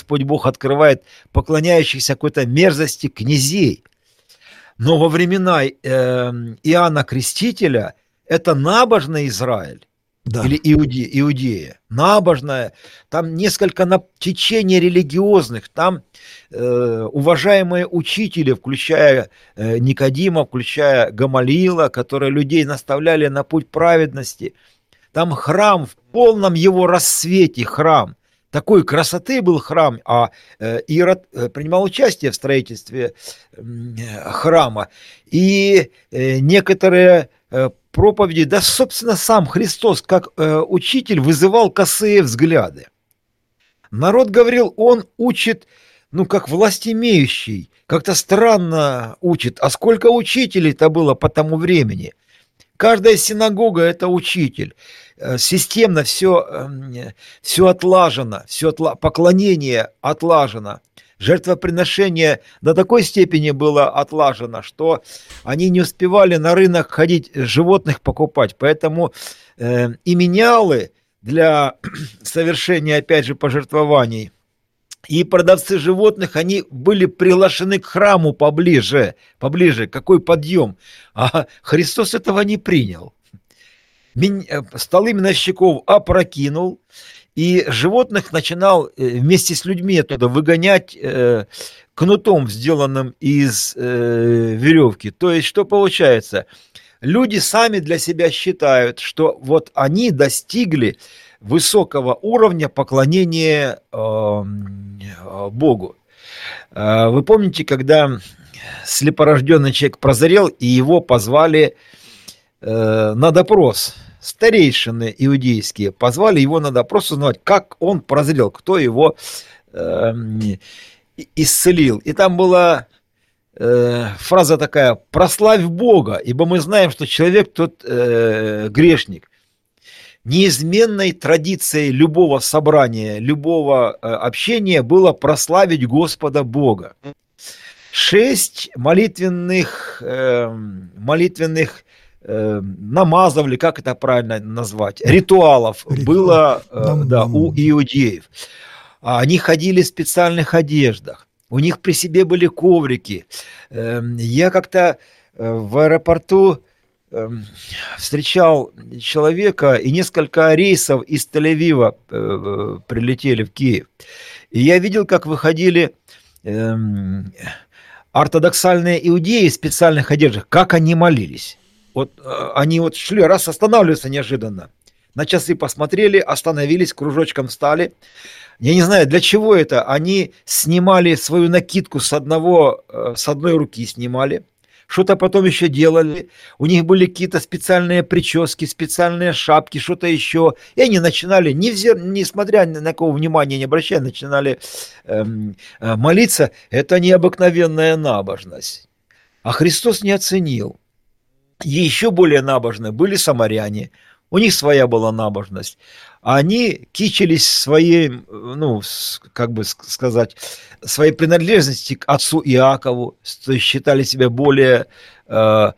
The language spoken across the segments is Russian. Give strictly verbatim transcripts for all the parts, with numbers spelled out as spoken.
Господь Бог открывает поклоняющихся какой-то мерзости князей. Но во времена э, Иоанна Крестителя это набожный Израиль. Да. Или Иуде, Иудея, набожная, там несколько на, течений религиозных, там э, уважаемые учители, включая э, Никодима, включая Гамалиила, которые людей наставляли на путь праведности. Там храм в полном его рассвете, храм. Такой красоты был храм, а э, Ирод э, принимал участие в строительстве э, храма. И э, некоторые э, проповеди, да, собственно, сам Христос, как э, учитель, вызывал косые взгляды. Народ говорил, он учит, ну, как властимеющий, как-то странно учит. А сколько учителей-то было по тому времени? Каждая синагога – это учитель. Системно все, все отлажено, все отла... поклонение отлажено. Жертвоприношение до такой степени было отлажено, что они не успевали на рынок ходить, животных покупать. Поэтому э, и менялы для совершения, опять же, пожертвований, и продавцы животных, они были приглашены к храму поближе. Поближе, какой подъем. А Христос этого не принял. Столы миновщиков опрокинул, и животных начинал вместе с людьми оттуда выгонять э, кнутом, сделанным из э, веревки. То есть, что получается? Люди сами для себя считают, что вот они достигли высокого уровня поклонения э, Богу. Э, вы помните, когда слепорожденный человек прозрел, и его позвали э, на допрос? Старейшины иудейские позвали его на допрос узнавать, как он прозрел, кто его э, исцелил. И там была э, фраза такая: «Прославь Бога, ибо мы знаем, что человек тот э, грешник». Неизменной традицией любого собрания, любого э, общения было прославить Господа Бога. Шесть молитвенных, э, молитвенных намазов, или как это правильно назвать, ритуалов Ритуал. было э, да, у иудеев. Они ходили в специальных одеждах, у них при себе были коврики. Я как-то в аэропорту встречал человека, и несколько рейсов из Тель-Авива прилетели в Киев. И я видел, как выходили ортодоксальные иудеи в специальных одеждах, как они молились. Вот они вот шли, раз останавливаются неожиданно. На часы посмотрели, остановились, кружочком встали. Я не знаю, для чего это. Они снимали свою накидку с одного, с одной руки снимали. Что-то потом еще делали. У них были какие-то специальные прически, специальные шапки, что-то еще. И они начинали, несмотря на кого внимания не обращая, начинали эм, молиться. Это необыкновенная набожность. А Христос не оценил. И еще более набожны были самаряне. У них своя была набожность. Они кичились своей, ну, как бы сказать, своей принадлежности к отцу Иакову, то есть считали себя более э,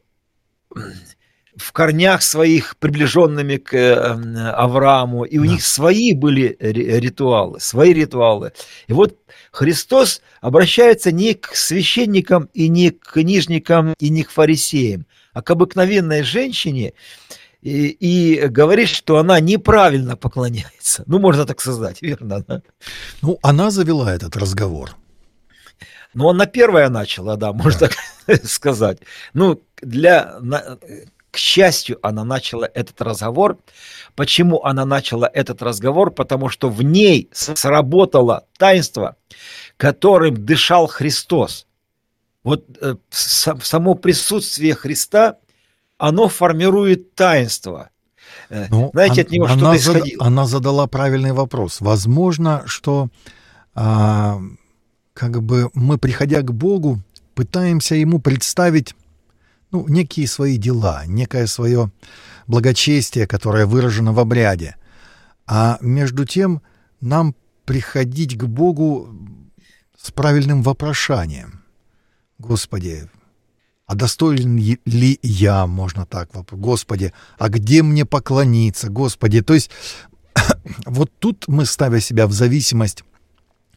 в корнях своих приближенными к э, Аврааму. И у да. них свои были ритуалы, свои ритуалы. И вот Христос обращается не к священникам и не к книжникам и не к фарисеям, а к обыкновенной женщине, и, и говорит, что она неправильно поклоняется. Ну, можно так сказать, верно? Да? Ну, она завела этот разговор. Ну, она первая начала, да, можно да. так сказать. Ну, для, на, к счастью, она начала этот разговор. Почему она начала этот разговор? Потому что в ней сработало таинство, которым дышал Христос. Вот э, само присутствие Христа, оно формирует таинство. Ну, Знаете, от него она что-то исходило. Зад, она задала правильный вопрос. Возможно, что а, как бы мы, приходя к Богу, пытаемся Ему представить ну, некие свои дела, некое свое благочестие, которое выражено в обряде. А между тем нам приходить к Богу с правильным вопрошанием. Господи, а достоин ли я, можно так, Господи, а где мне поклониться, Господи? То есть вот тут мы, ставя себя в зависимость